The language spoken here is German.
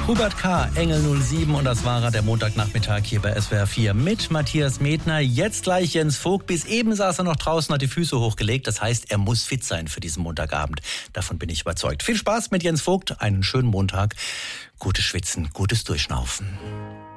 Hubert K., Engel 07 und das war der Montagnachmittag hier bei SWR 4 mit Matthias Medtner. Jetzt gleich Jens Vogt. Bis eben saß er noch draußen, hat die Füße hochgelegt. Das heißt, er muss fit sein für diesen Montagabend. Davon bin ich überzeugt. Viel Spaß mit Jens Vogt, einen schönen Montag. Gutes Schwitzen, gutes Durchschnaufen.